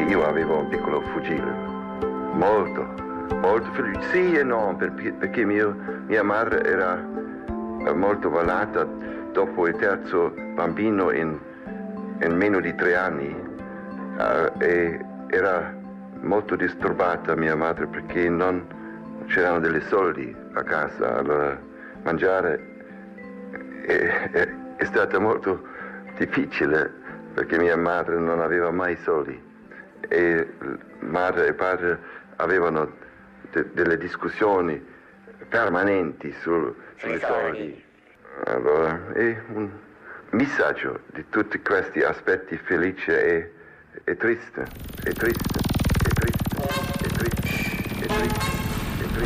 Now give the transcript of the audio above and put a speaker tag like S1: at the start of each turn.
S1: io avevo un piccolo fucile, molto, molto felice. Sì e no, perché mia madre era molto malata dopo il terzo bambino in meno di 3 anni e era molto disturbata mia madre perché non c'erano dei soldi a casa, allora mangiare è stato molto difficile perché mia madre non aveva mai soldi e madre e padre avevano delle discussioni permanenti sui soldi. Allora è un messaggio di tutti questi aspetti felici e triste, è triste, è triste, è triste, è triste.